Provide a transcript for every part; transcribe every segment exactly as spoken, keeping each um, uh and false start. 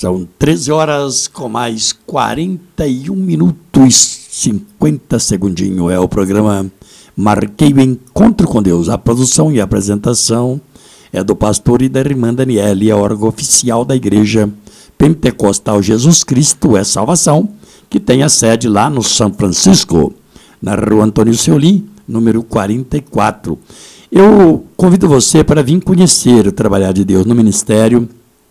São treze horas com mais quarenta e um minutos e cinquenta segundinhos. É o programa Marquei o Encontro com Deus. A produção e a apresentação é do pastor e da irmã Daniele, a órgão oficial da Igreja Pentecostal Jesus Cristo é Salvação, que tem a sede lá no São Francisco, na rua Antônio Seolim, número quarenta e quatro. Eu convido você para vir conhecer o trabalhar de Deus no ministério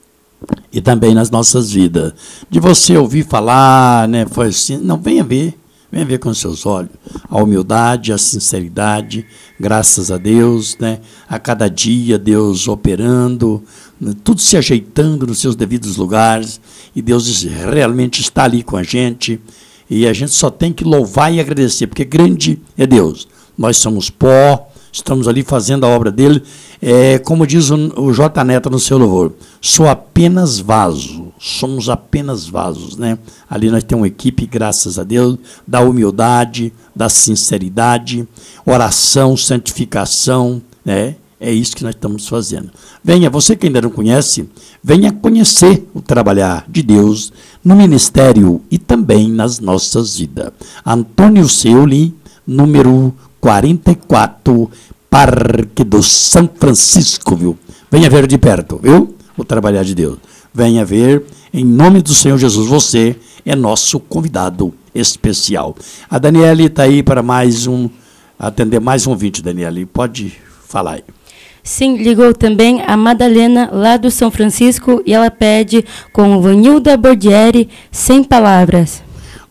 e também nas nossas vidas. De você ouvir falar, né, foi assim, não, venha ver, venha ver com seus olhos. A humildade, a sinceridade, graças a Deus, né, a cada dia Deus operando, né, tudo se ajeitando nos seus devidos lugares, e Deus realmente está ali com a gente, e a gente só tem que louvar e agradecer, porque grande é Deus. Nós somos pó, estamos ali fazendo a obra dele, é, como diz o, o J. Neto no seu louvor, sou apenas vaso, somos apenas vasos, né? Ali nós temos uma equipe, graças a Deus, da humildade, da sinceridade, oração, santificação, né? É isso que nós estamos fazendo. Venha, você que ainda não conhece, venha conhecer o trabalhar de Deus no ministério e também nas nossas vidas. Antônio Seolim, número quarenta e quatro, Parque do São Francisco, viu? Venha ver de perto, viu? O trabalhar de Deus. Venha ver, em nome do Senhor Jesus, você é nosso convidado especial. A Daniele está aí para mais um, atender mais um ouvinte, Daniele. Pode falar aí. Sim, ligou também a Madalena, lá do São Francisco, e ela pede com o Vanilda Bordieri, Sem Palavras.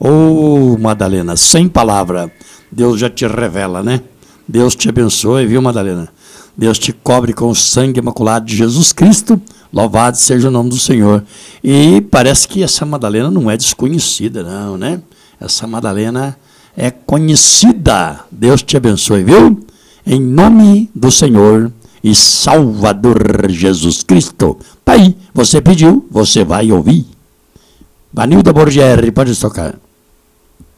Ô, Madalena, sem palavra. Deus já te revela, né? Deus te abençoe, viu, Madalena? Deus te cobre com o sangue imaculado de Jesus Cristo. Louvado seja o nome do Senhor. E parece que essa Madalena não é desconhecida, não, né? Essa Madalena é conhecida. Deus te abençoe, viu? Em nome do Senhor e Salvador Jesus Cristo. Tá aí, você pediu, você vai ouvir. Vanilda Borgieri, pode tocar.